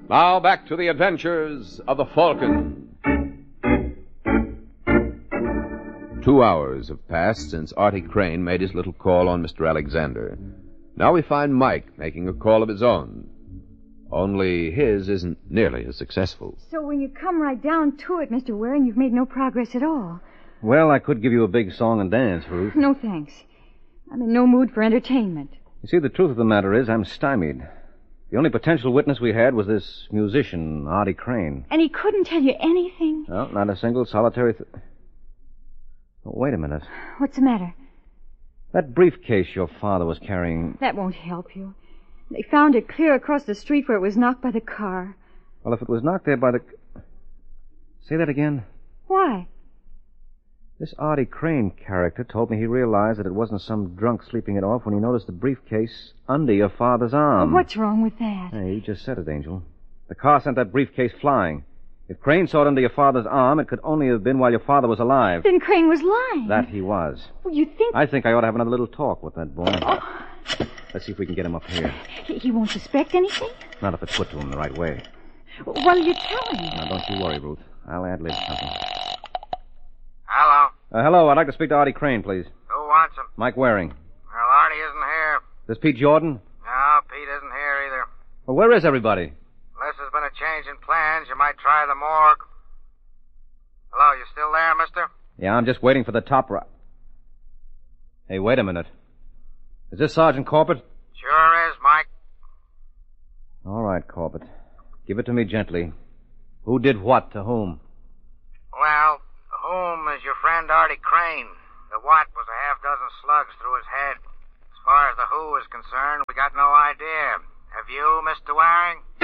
Now back to the adventures of the Falcon. 2 hours have passed since Artie Crane made his little call on Mr. Alexander. Now we find Mike making a call of his own. Only his isn't nearly as successful. So when you come right down to it, Mr. Waring, you've made no progress at all. Well, I could give you a big song and dance, Ruth. No, thanks. I'm in no mood for entertainment. You see, the truth of the matter is I'm stymied. The only potential witness we had was this musician, Artie Crane. And he couldn't tell you anything? No, not a single solitary... Oh, wait a minute. What's the matter? That briefcase your father was carrying... That won't help you. They found it clear across the street where it was knocked by the car. Well, if it was knocked there by the... Say that again. Why? This Artie Crane character told me he realized that it wasn't some drunk sleeping it off when he noticed the briefcase under your father's arm. Well, what's wrong with that? Hey, you just said it, Angel. The car sent that briefcase flying. If Crane saw it under your father's arm, it could only have been while your father was alive. Then Crane was lying. That he was. Well, you think... I think I ought to have another little talk with that boy. Oh. Let's see if we can get him up here. He won't suspect anything? Not if it's put to him the right way. What'll you tell him? Now, don't you worry, Ruth. I'll ad-lib something. Hello. Hello, I'd like to speak to Artie Crane, please. Who wants him? Mike Waring. Well, Artie isn't here. This Pete Jordan? No, Pete isn't here either. Well, where is everybody? Unless there's been a change in plans, you might try the morgue. Hello, you still there, mister? Yeah, I'm just waiting for the top right. Hey, wait a minute. Is this Sergeant Corbett? Sure is, Mike. All right, Corbett. Give it to me gently. Who did what to whom? Well, whom is your friend Artie Crane. The what was a half-dozen slugs through his head. As far as the who is concerned, we got no idea. Have you, Mr. Waring?